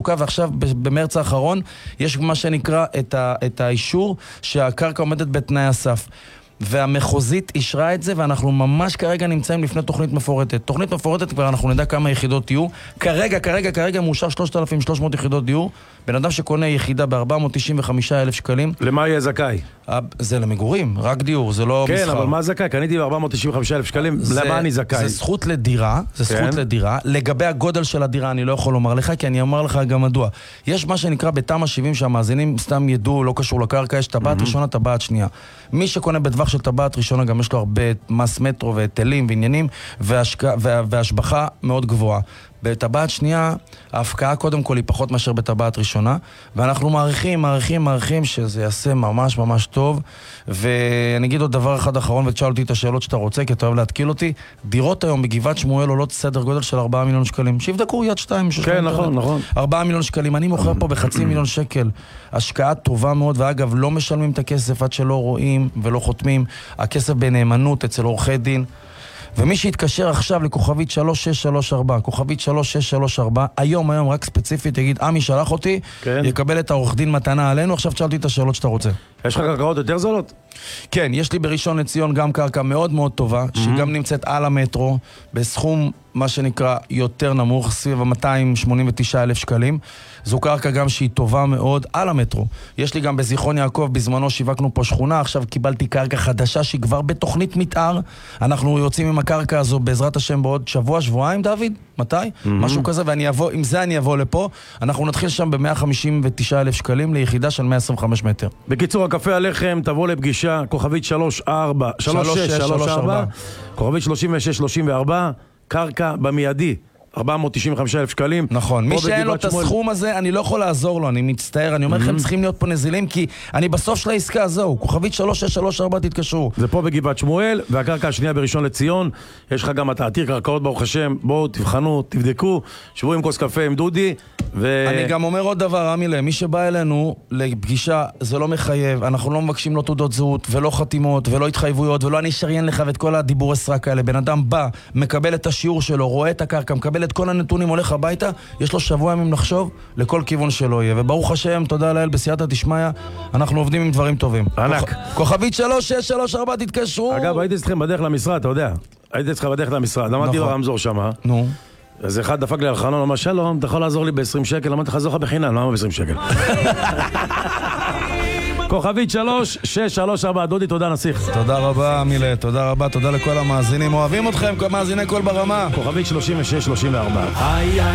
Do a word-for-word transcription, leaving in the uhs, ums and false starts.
תחזוקה, ועכשיו במרץ האחרון יש מה שנקרא את, ה, את האישור שהקרקע עומדת בתנאי הסף. והמחוזית אישרה את זה, ואנחנו ממש כרגע נמצאים לפני תוכנית מפורטת. תוכנית מפורטת כבר אנחנו נדע כמה יחידות יהיו. כרגע, כרגע, כרגע מאושר שלושת אלפים ושלוש מאות יחידות דיור. בן אדם שקונה יחידה ב-ארבע מאות תשעים וחמישה אלף שקלים. למה יהיה זכאי? זה למגורים, רק דיור, זה לא מסחר. כן, אבל מה זכאי? קניתי ב-ארבע מאות תשעים וחמישה אלף שקלים, למה אני זכאי? זה זכות לדירה, זה זכות לדירה. לגבי הגודל של הדירה אני לא יכול לומר לך, כי אני אומר לך גם מדוע. יש מה שנקרא בתמ"א שבעים שהמאזינים סתם ידעו, לא קשור לקרקע, יש טבעת ראשונה, טבעת שנייה. מי שקונה בטווח של טבעת ראשונה גם יש לו הרבה מס מטרו והיטלים ועניינים והשבחה מאוד גבוהה. בטבעת שנייה, ההפקעה קודם כל היא פחות מאשר בטבעת ראשונה, ואנחנו מעריכים, מעריכים, מעריכים שזה יעשה ממש ממש טוב. ואני אגיד עוד דבר אחד אחרון, ותשאל אותי את השאלות שאתה רוצה, כי אתה אוהב להתקיל אותי. דירות היום בגבעת שמואל עולות סדר גודל של ארבעה מיליון שקלים. שיבדקו יד שתיים. כן, נכון, נכון. ארבעה מיליון שקלים. אני מוכר פה בחצי מיליון שקל. השקעה טובה מאוד, ואגב, לא משלמים את הכסף עד שלא רואים ולא חותמים. הכסף בנאמנות אצל עורכי דין. ומי שיתקשר עכשיו לכוכבית שלוש שש שלוש ארבע, כוכבית שלוש שש שלוש ארבע, היום, היום, רק ספציפית, יגיד, עמי שלח אותי, כן. יקבל את העורך דין מתנה עלינו, עכשיו תשאלתי את השאלות שאתה רוצה. יש לך קרקעות יותר זולות? כן, יש לי בראשון לציון גם קרקע מאוד מאוד טובה, mm-hmm. שגם נמצאת על המטרו, בסכום, מה שנקרא, יותר נמוך, סביב ה-מאתיים שמונים ותשעה אלף שקלים. זו קרקע גם שהיא טובה מאוד על המטרו. יש לי גם בזיכרון יעקב, בזמנו שיווקנו פה שכונה, עכשיו קיבלתי קרקע חדשה שהיא כבר בתוכנית מתאר. אנחנו יוצאים עם הקרקע הזו בעזרת השם בעוד שבוע, שבועיים, דוד? מתי? Mm-hmm. משהו כזה, ואני אבוא, עם זה אני אבוא לפה. אנחנו נתחיל שם ב-מאה חמישים ותשעה אלף שקלים ליחידה של מאה עשרים וחמישה מטר. בקיצור, הקפה עליכם, תבוא לפגישה, כוכבית שלוש ארבע, שלוש שש שלוש ארבע, כוכבית שלושים ושש שלושים וארבע, קרקע במיידי. ארבע מאות תשעים וחמישה אלף שקלים. נכון, מי שאין לו את הסכום הזה, אני לא יכול לעזור לו, אני מצטער, אני אומר לכם, צריכים להיות פה נזילים, כי אני בסוף של העסקה, זהו, כוכבית שלוש שש שלוש ארבע תתקשרו. זה פה בגבעת שמואל, והקרקע השנייה בראשון לציון, יש לך גם את העתיר קרקעות ברוך השם, בואו תבחנו, תבדקו, שבו עם כוס קפה עם דודי, ו... אני גם אומר עוד דבר, אמילה, מי שבא אלינו לפגישה, זה לא מחייב, אנחנו לא מבקשים לו תעודות זהות, ולא חתימות, ולא התחייבויות, ולא אני אשריין לך ואת כל הדיבורי סרק האלה. בן אדם בא, מקבל את השיעור שלו, רואה את הקרקע, מקבל את כל הנתונים, הולך הביתה, יש לו שבוע ימים לחשוב לכל כיוון שלו יהיה. וברוך השם, תודה לאל, בסייעתא דשמיא, אנחנו עובדים עם דברים טובים. ענק. כוכבית שלוש שש שלוש ארבע תתקשרו. אגב, הייתי אצלכם בדרך למשרד, אתה יודע. הייתי אצלך בדרך למשרד, אמרתי ברמזור שמה. נו. אז אחד דפק לי על חלון, אמר, שלום, אתה יכול לעזור לי ב-עשרים שקל? אמרתי לך, לעזור לך בחינם, למה ב-עשרים שקל? כוכבית שלוש שש שלוש ארבע, דודי, תודה נסיך. תודה רבה, מילה, תודה רבה, תודה לכל המאזינים, אוהבים אתכם, מאזיני כל ברמה. כוכבית שלושים ושש שלושים וארבע.